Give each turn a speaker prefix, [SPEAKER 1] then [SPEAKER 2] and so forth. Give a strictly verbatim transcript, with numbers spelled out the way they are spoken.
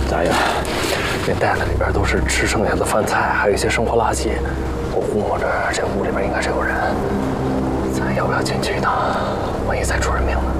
[SPEAKER 1] 哎呀，那袋子里边都是吃剩下的饭菜，还有一些生活垃圾。我估摸着这屋里边应该是有人，咱要不要进去一趟？万一再出人命呢？